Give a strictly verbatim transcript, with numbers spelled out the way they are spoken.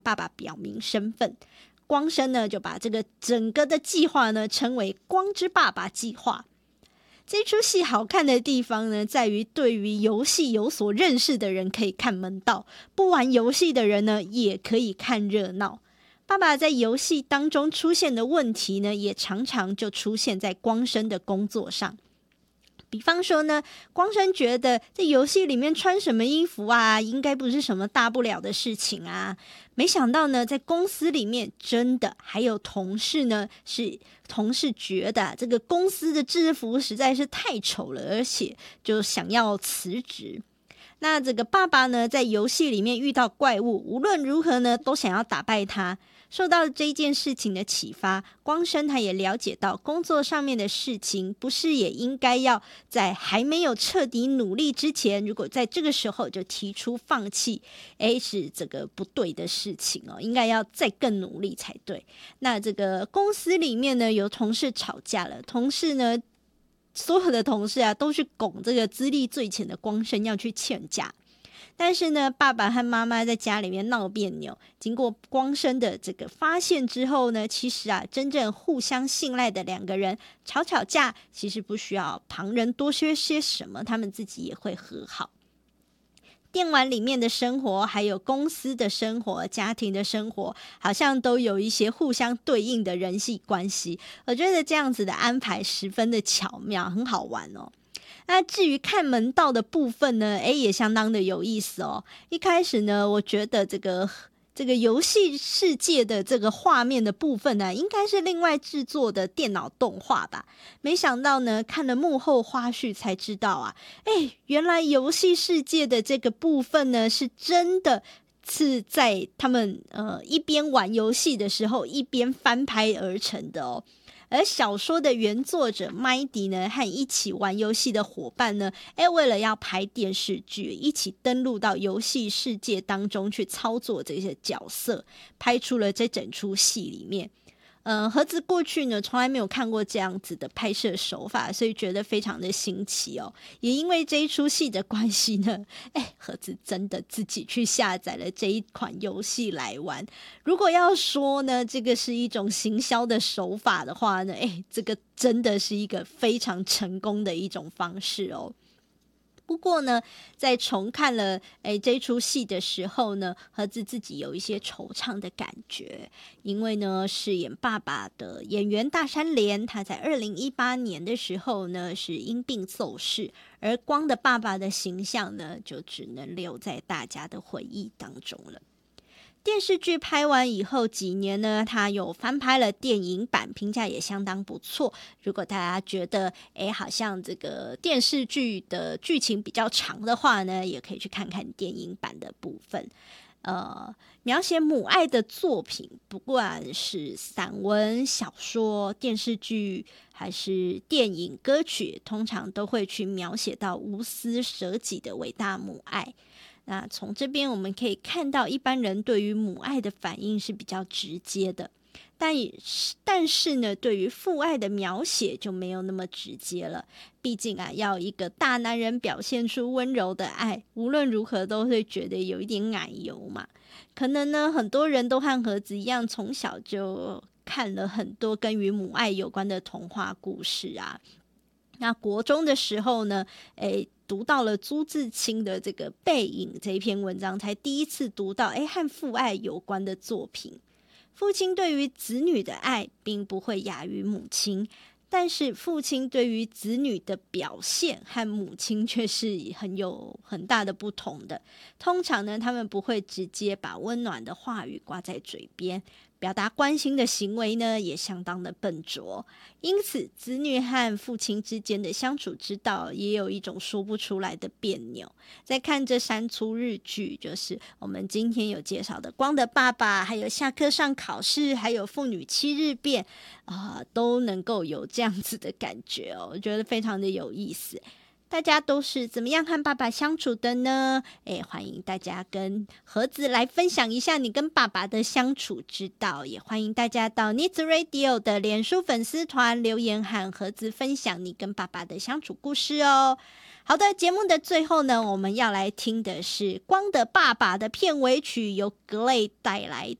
爸爸表明身份。光生呢就把这个整个的计划呢称为光之爸爸计划。这出戏好看的地方呢，在于对于游戏有所认识的人可以看门道，不玩游戏的人呢也可以看热闹。爸爸在游戏当中出现的问题呢，也常常就出现在光生的工作上。比方说呢，光生觉得在游戏里面穿什么衣服啊，应该不是什么大不了的事情啊。没想到呢，在公司里面真的还有同事呢，是同事觉得、啊、这个公司的制服实在是太丑了，而且就想要辞职。那这个爸爸呢，在游戏里面遇到怪物，无论如何呢，都想要打败他。受到这件事情的启发，光生他也了解到工作上面的事情不是也应该要在还没有彻底努力之前，如果在这个时候就提出放弃，诶，是这个不对的事情哦，应该要再更努力才对。那这个公司里面呢，有同事吵架了，同事呢所有的同事啊都去拱这个资历最浅的光生要去劝架。但是呢，爸爸和妈妈在家里面闹别扭，经过光生的这个发现之后呢，其实啊，真正互相信赖的两个人吵吵架，其实不需要旁人多说些什么，他们自己也会和好。电玩里面的生活，还有公司的生活、家庭的生活，好像都有一些互相对应的人际关系。我觉得这样子的安排十分的巧妙，很好玩哦。那至于看门道的部分呢，诶，也相当的有意思哦。一开始呢，我觉得这个这个游戏世界的这个画面的部分呢，应该是另外制作的电脑动画吧。没想到呢，看了幕后花絮才知道啊，诶，原来游戏世界的这个部分呢，是真的是在他们呃一边玩游戏的时候一边翻拍而成的哦。而小说的原作者麦迪呢，和一起玩游戏的伙伴呢，诶，为了要拍电视剧，一起登陆到游戏世界当中去操作这些角色，拍出了这整出戏里面。嗯、呃，盒子过去呢从来没有看过这样子的拍摄手法，所以觉得非常的新奇哦。也因为这一出戏的关系呢，哎，盒子真的自己去下载了这一款游戏来玩。如果要说呢，这个是一种行销的手法的话呢，哎，这个真的是一个非常成功的一种方式哦。不过呢，在重看了诶这出戏的时候呢，盒子自己有一些惆怅的感觉，因为呢，饰演爸爸的演员大山连，他在二零一八年的时候呢是因病走逝，而光的爸爸的形象呢，就只能留在大家的回忆当中了。电视剧拍完以后几年呢，他有翻拍了电影版，评价也相当不错。如果大家觉得诶好像这个电视剧的剧情比较长的话呢，也可以去看看电影版的部分。呃，描写母爱的作品，不管是散文、小说、电视剧还是电影、歌曲，通常都会去描写到无私舍己的伟大母爱。那从这边我们可以看到，一般人对于母爱的反应是比较直接的，但但是呢，对于父爱的描写就没有那么直接了。毕竟啊，要一个大男人表现出温柔的爱，无论如何都会觉得有一点奶油嘛。可能呢，很多人都和盒子一样，从小就看了很多跟与母爱有关的童话故事啊。那国中的时候呢，诶，读到了朱自清的这个《背影》这一篇文章，才第一次读到诶和父爱有关的作品。父亲对于子女的爱并不会亚于母亲，但是父亲对于子女的表现和母亲却是很有很大的不同的。通常呢，他们不会直接把温暖的话语挂在嘴边，表达关心的行为呢也相当的笨拙。因此子女和父亲之间的相处之道也有一种说不出来的别扭。在看这三出日剧，就是我们今天有介绍的光的爸爸，还有下课上考试，还有父女七日变啊、呃，都能够有这样子的感觉哦，我觉得非常的有意思。 大家都是怎么样和爸爸相处的呢？诶，欢迎大家跟盒子来分享一下你跟爸爸的相处之道，也欢迎大家到 Needs Radio 的脸书粉丝团留言和盒子分享你跟爸爸的相处故事哦。好的，节目的最后呢，我们要来听的是《光的爸爸》的片尾曲，由 Glay 带来